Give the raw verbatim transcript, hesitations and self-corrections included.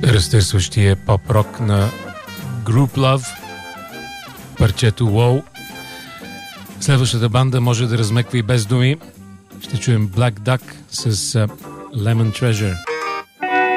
разтърсващия поп-рок на Group Love, парчето Wow. Следващата банда може да размеква и без думи. Ще чуем Black Duck с uh, Lemon Treasure.